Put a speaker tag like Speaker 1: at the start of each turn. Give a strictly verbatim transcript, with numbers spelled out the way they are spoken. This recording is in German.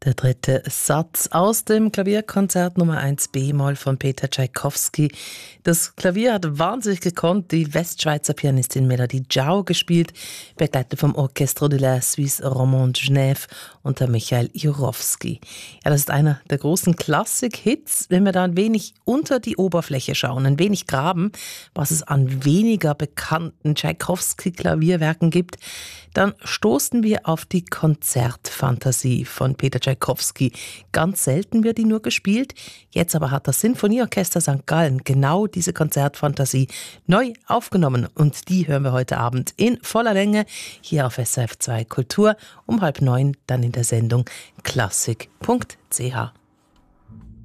Speaker 1: Der dritte Satz aus dem Klavierkonzert Nummer eins B-Moll von Peter Tschaikowski. Das Klavier hat wahnsinnig gekonnt, die Westschweizer Pianistin Melody Jau gespielt, begleitet vom Orchestre de la Suisse Romande Genève unter Michael Jurowski. Ja, das ist einer der großen Klassik-Hits. Wenn wir da ein wenig unter die Oberfläche schauen, ein wenig graben, was es an weniger bekannten Tschaikowski-Klavierwerken gibt, dann stoßen wir auf die Konzertfantasie von Peter Tschaikowski. Ganz selten wird die nur gespielt. Jetzt aber hat das Sinfonieorchester Sankt Gallen genau diese Konzertfantasie neu aufgenommen. Und die hören wir heute Abend in voller Länge hier auf S R F zwei Kultur um halb neun, dann in der Sendung klassik punkt c h.